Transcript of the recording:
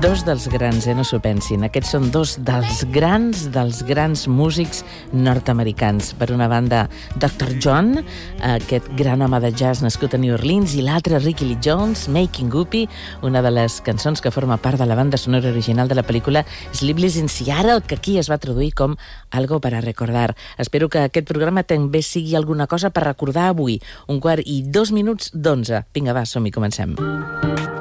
dos dels grans, no s'ho pensin. Aquests són dos dels grans músics nord-americans. Per una banda, Dr. John, aquest gran home de jazz nascut a New Orleans, i l'altre, Ricky Lee Jones, Making Whoopi, una de les cançons que forma part de la banda sonora original de la pel·lícula Sleepless in Seattle, que aquí es va traduir com Algo para recordar. Espero que aquest programa també sigui alguna cosa per recordar avui. 1:02 d'11. Vinga, va, som-hi, comencem.